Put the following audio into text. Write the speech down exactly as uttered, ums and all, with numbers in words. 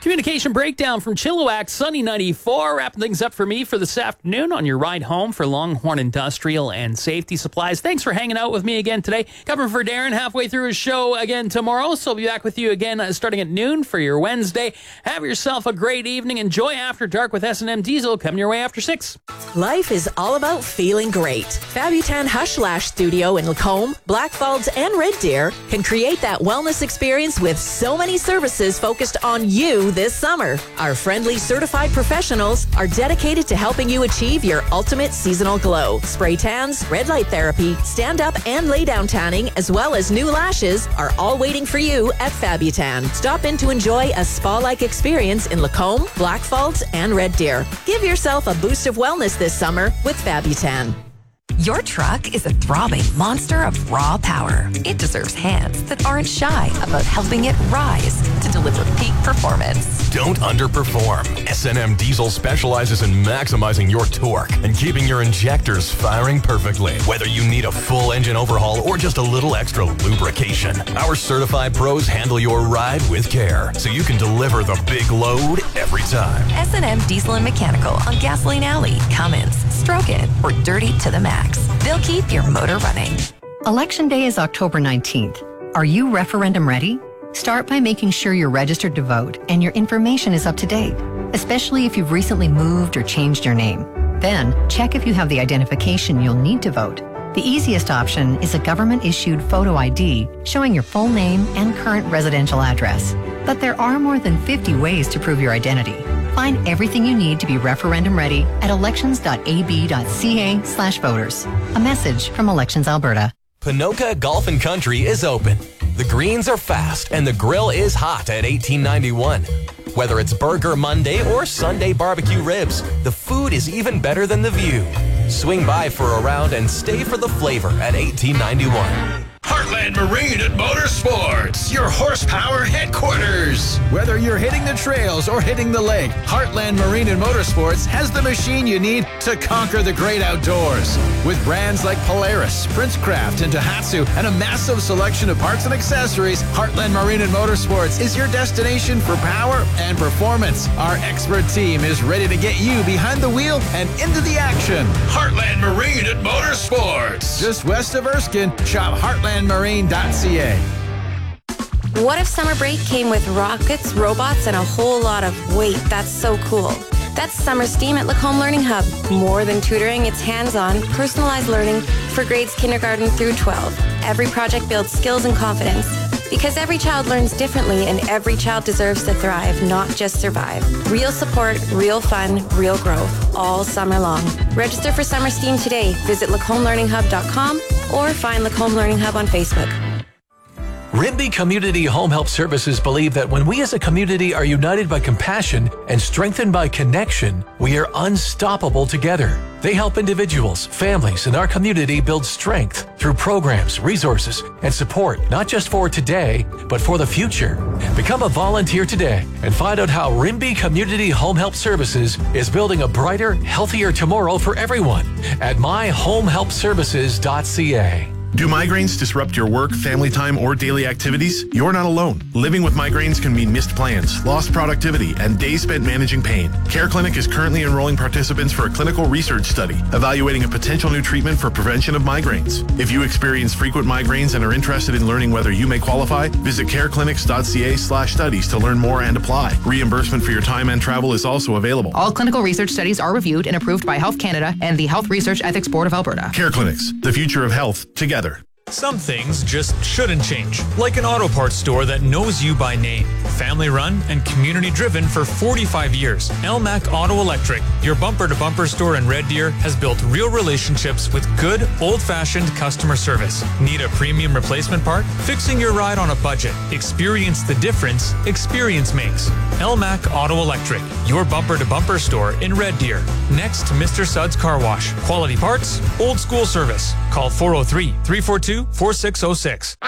Communication breakdown from Chilliwack, Sunny ninety-four. Wrapping things up for me for this afternoon on your ride home for Longhorn Industrial and Safety Supplies. Thanks for hanging out with me again today. Covering for Darren halfway through his show again tomorrow. So I'll be back with you again uh, starting at noon for your Wednesday. Have yourself a great evening. Enjoy After Dark with S and M Diesel coming your way after six. Life is all about feeling great. Fabutan Hush Lash Studio in Lacombe, Blackfalds, and Red Deer can create that wellness experience with so many services focused on you this summer. Our friendly certified professionals are dedicated to helping you achieve your ultimate seasonal glow. Spray tans, red light therapy, stand-up and lay-down tanning, as well as new lashes are all waiting for you at Fabutan. Stop in to enjoy a spa-like experience in Lacombe, Blackfalds, and Red Deer. Give yourself a boost of wellness this summer with Fabutan. Your truck is a throbbing monster of raw power. It deserves hands that aren't shy about helping it rise to deliver peak performance. Don't underperform. S and M Diesel specializes in maximizing your torque and keeping your injectors firing perfectly. Whether you need a full engine overhaul or just a little extra lubrication, our certified pros handle your ride with care so you can deliver the big load every time. S and M Diesel and Mechanical on Gasoline Alley, Cummins, Strogan, or Dirty to the Max. They'll keep your motor running. Election Day is October nineteenth. Are you referendum ready? Start by making sure you're registered to vote and your information is up to date, especially if you've recently moved or changed your name. Then, check if you have the identification you'll need to vote. The easiest option is a government-issued photo I D showing your full name and current residential address. But there are more than fifty ways to prove your identity. Find everything you need to be referendum ready at elections.ab.ca slash voters. A message from Elections Alberta. Pinoca Golf and Country is open. The greens are fast and the grill is hot at eighteen ninety-one. Whether it's Burger Monday or Sunday barbecue ribs, the food is even better than the view. Swing by for a round and stay for the flavor at eighteen ninety-one. Heartland Marine and Motorsports, your horsepower headquarters. Whether you're hitting the trails or hitting the lake, Heartland Marine and Motorsports has the machine you need to conquer the great outdoors. With brands like Polaris, Princecraft, and Tohatsu, and a massive selection of parts and accessories, Heartland Marine and Motorsports is your destination for power and performance. Our expert team is ready to get you behind the wheel and into the action. Heartland Marine and Motorsports. Just west of Erskine, shop heartland marine dot c a. What if summer break came with rockets, robots, and a whole lot of wait, that's so cool. That's Summer STEAM at Lacombe Learning Hub. More than tutoring, it's hands-on, personalized learning for grades kindergarten through twelve. Every project builds skills and confidence. Because every child learns differently and every child deserves to thrive, not just survive. Real support, real fun, real growth, all summer long. Register for Summer STEAM today. Visit lacombe learning hub dot com or find Lacombe Learning Hub on Facebook. Rimbey Community Home Help Services believe that when we as a community are united by compassion and strengthened by connection, we are unstoppable together. They help individuals, families, and our community build strength through programs, resources, and support, not just for today, but for the future. Become a volunteer today and find out how Rimbey Community Home Help Services is building a brighter, healthier tomorrow for everyone at my home help services dot c a. Do migraines disrupt your work, family time, or daily activities? You're not alone. Living with migraines can mean missed plans, lost productivity, and days spent managing pain. Care Clinic is currently enrolling participants for a clinical research study evaluating a potential new treatment for prevention of migraines. If you experience frequent migraines and are interested in learning whether you may qualify, visit careclinics dot c a slash studies to learn more and apply. Reimbursement for your time and travel is also available. All clinical research studies are reviewed and approved by Health Canada and the Health Research Ethics Board of Alberta. Care Clinics, the future of health, together. Some things just shouldn't change, like an auto parts store that knows you by name. Family run and community driven for forty-five years. L M A C Auto Electric, your bumper-to-bumper store in Red Deer, has built real relationships with good, old-fashioned customer service. Need a premium replacement part? Fixing your ride on a budget. Experience the difference experience makes. L M A C Auto Electric, your bumper-to-bumper store in Red Deer. Next to Mister Suds Car Wash. Quality parts, old school service. Call four oh three, three four two, four six oh six.